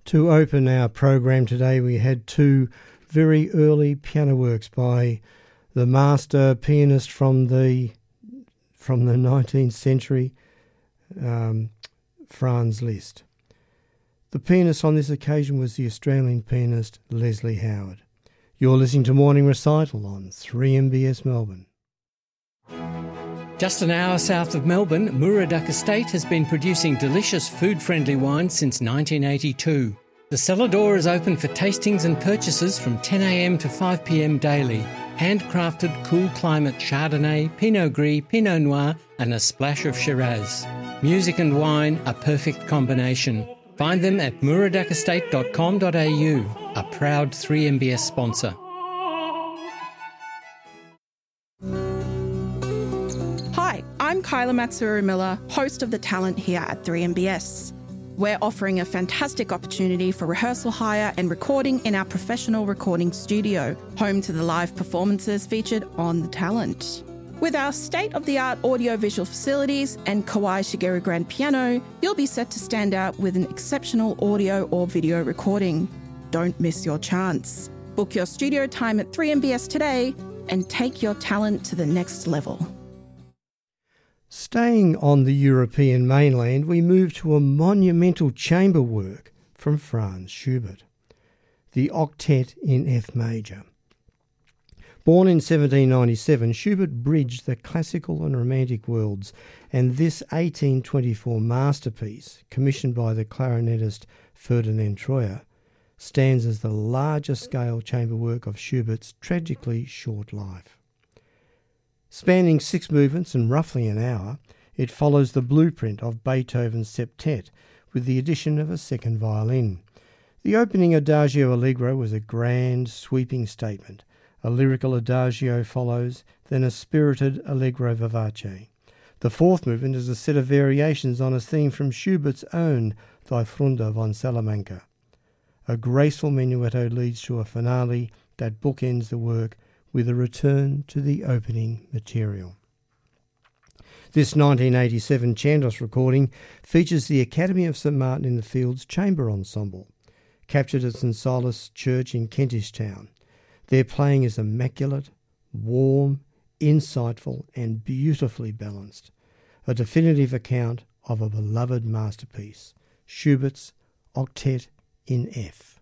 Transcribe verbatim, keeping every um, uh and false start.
To open our program today, we had two very early piano works by the master pianist from the from the nineteenth century, um, Franz Liszt. The pianist on this occasion was the Australian pianist Leslie Howard. You're listening to Morning Recital on three M B S Melbourne. Just an hour south of Melbourne, Muraduck Estate has been producing delicious food-friendly wine since nineteen eighty-two. The cellar door is open for tastings and purchases from ten a m to five p m daily. Handcrafted cool climate Chardonnay, Pinot Gris, Pinot Noir and a splash of Shiraz. Music and wine, a perfect combination. Find them at muraduck estate dot com dot a u, a proud three M B S sponsor. Hi, I'm Kyla Matsuru-Miller, host of The Talent here at three M B S. We're offering a fantastic opportunity for rehearsal hire and recording in our professional recording studio, home to the live performances featured on The Talent. With our state-of-the-art audio-visual facilities and Kawai Shigeru grand piano, you'll be set to stand out with an exceptional audio or video recording. Don't miss your chance. Book your studio time at three M B S today and take your talent to the next level. Staying on the European mainland, we move to a monumental chamber work from Franz Schubert, the Octet in F major. Born in seventeen ninety-seven, Schubert bridged the classical and romantic worlds, and this eighteen twenty-four masterpiece, commissioned by the clarinetist Ferdinand Troyer, stands as the largest scale chamber work of Schubert's tragically short life. Spanning six movements and roughly an hour, it follows the blueprint of Beethoven's septet with the addition of a second violin. The opening Adagio Allegro was a grand, sweeping statement. A lyrical Adagio follows, then a spirited Allegro vivace. The fourth movement is a set of variations on a theme from Schubert's own Die Freunde von Salamanca. A graceful menuetto leads to a finale that bookends the work with a return to the opening material. This nineteen eighty-seven Chandos recording features the Academy of St Martin in the Fields Chamber Ensemble, captured at St Silas Church in Kentish Town. Their playing is immaculate, warm, insightful and beautifully balanced, a definitive account of a beloved masterpiece, Schubert's Octet in F.